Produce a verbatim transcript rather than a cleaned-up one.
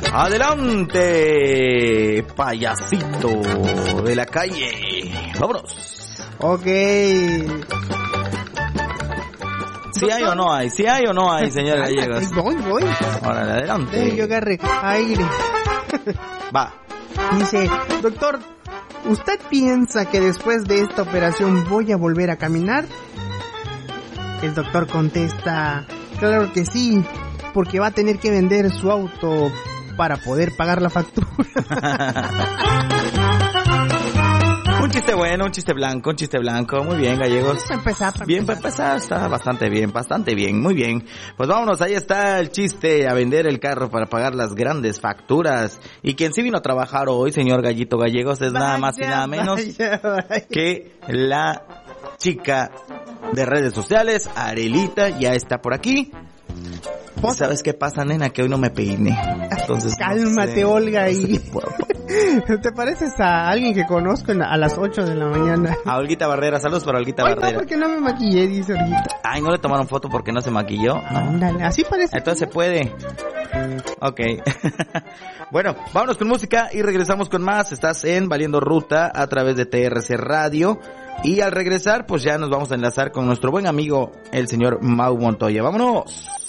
Adelante, payasito de la calle. Vámonos. Ok. ¿Sí hay o no hay? ¿Sí hay o no hay, señor Gallegos? Voy, voy. Órale, adelante. Eh, yo agarré aire. Va. Dice, doctor, ¿usted piensa que después de esta operación voy a volver a caminar? El doctor contesta, claro que sí, porque va a tener que vender su auto para poder pagar la factura. Un chiste bueno, un chiste blanco, un chiste blanco. Muy bien, Gallegos. Para empezar, para bien, para empezar, está bastante bien, bastante bien, muy bien. Pues vámonos, ahí está el chiste, a vender el carro para pagar las grandes facturas. Y quien sí vino a trabajar hoy, señor Gallito Gallegos, es vaya, nada más y nada menos vaya, vaya. que la chica de redes sociales, Arelita, ya está por aquí. ¿Sabes qué pasa, nena? Que hoy no me peiné. Entonces, cálmate, no sé, Olga. No y... sé ¿Te pareces a alguien que conozco a las ocho de la mañana? A Olguita Barrera. Saludos para Olguita Oye, Barrera. No, porque no me maquillé, dice Olguita. Ay, ¿no le tomaron foto porque no se maquilló? No. Ándale, así parece. Entonces se puede. Ok. Bueno, vámonos con música y regresamos con más. Estás en Valiendo Ruta a través de T R C Radio. Y al regresar, pues ya nos vamos a enlazar con nuestro buen amigo, el señor Mau Montoya. ¡Vámonos!